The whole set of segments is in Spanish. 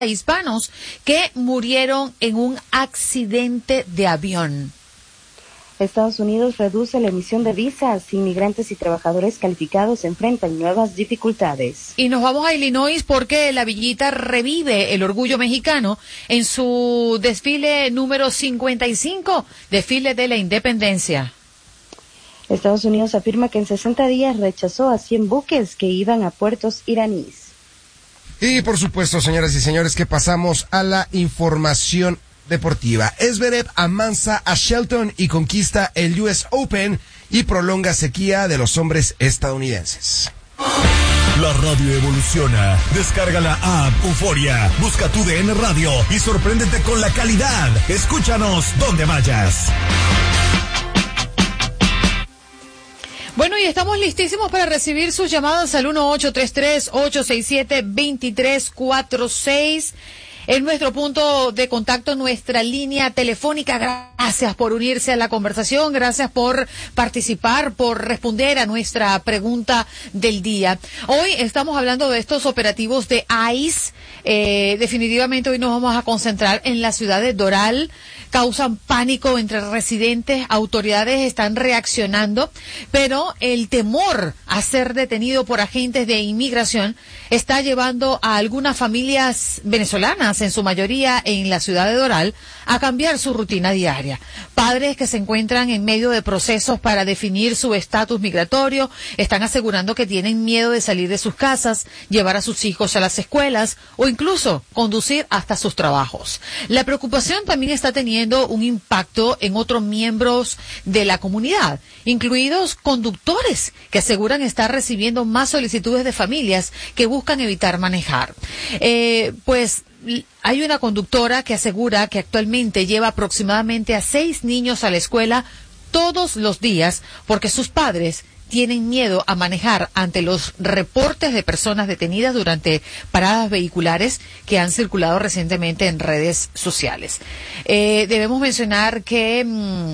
hispanos que murieron en un accidente de avión. Estados Unidos reduce la emisión de visas. Inmigrantes y trabajadores calificados enfrentan nuevas dificultades. Y nos vamos a Illinois porque la Villita revive el orgullo mexicano en su desfile número 55, desfile de la independencia. Estados Unidos afirma que en 60 días rechazó a 100 buques que iban a puertos iraníes. Y por supuesto, señoras y señores, que pasamos a la información deportiva. Zverev amansa a Shelton y conquista el US Open y prolonga sequía de los hombres estadounidenses. La radio evoluciona. Descarga la app Euforia, busca tu DN Radio y sorpréndete con la calidad. Escúchanos donde vayas. Bueno, y estamos listísimos para recibir sus llamadas al 1833-867-2346. En nuestro punto de contacto, nuestra línea telefónica. Gracias por unirse a la conversación, gracias por participar, por responder a nuestra pregunta del día. Hoy estamos hablando de estos operativos de ICE. Definitivamente hoy nos vamos a concentrar en la ciudad de Doral. Causan pánico entre residentes, autoridades están reaccionando, pero el temor a ser detenido por agentes de inmigración está llevando a algunas familias venezolanas, en su mayoría en la ciudad de Doral, a cambiar su rutina diaria. Padres que se encuentran en medio de procesos para definir su estatus migratorio están asegurando que tienen miedo de salir de sus casas, llevar a sus hijos a las escuelas o incluso conducir hasta sus trabajos. La preocupación también está teniendo un impacto en otros miembros de la comunidad, incluidos conductores que aseguran estar recibiendo más solicitudes de familias que buscan evitar manejar. Pues hay una conductora que asegura que actualmente lleva aproximadamente a 6 niños a la escuela todos los días porque sus padres tienen miedo a manejar ante los reportes de personas detenidas durante paradas vehiculares que han circulado recientemente en redes sociales. Debemos mencionar que,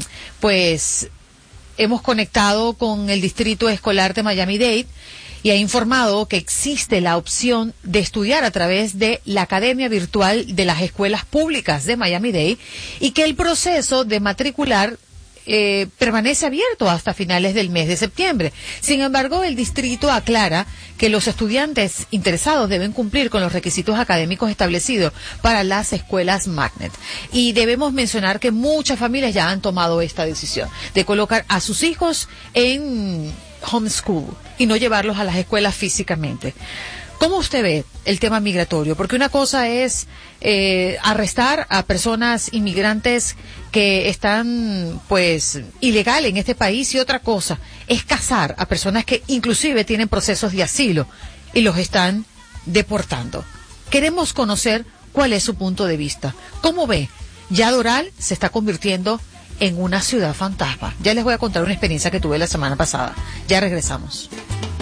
pues, hemos conectado con el Distrito Escolar de Miami-Dade y ha informado que existe la opción de estudiar a través de la Academia Virtual de las Escuelas Públicas de Miami-Dade y que el proceso de matricular permanece abierto hasta finales del mes de septiembre. Sin embargo, el distrito aclara que los estudiantes interesados deben cumplir con los requisitos académicos establecidos para las escuelas Magnet. Y debemos mencionar que muchas familias ya han tomado esta decisión de colocar a sus hijos en homeschool y no llevarlos a las escuelas físicamente. ¿Cómo usted ve el tema migratorio? Porque una cosa es arrestar a personas inmigrantes que están, pues, ilegal en este país y otra cosa es cazar a personas que inclusive tienen procesos de asilo y los están deportando. Queremos conocer cuál es su punto de vista. ¿Cómo ve? Ya Doral se está convirtiendo en una ciudad fantasma. Ya les voy a contar una experiencia que tuve la semana pasada. Ya regresamos.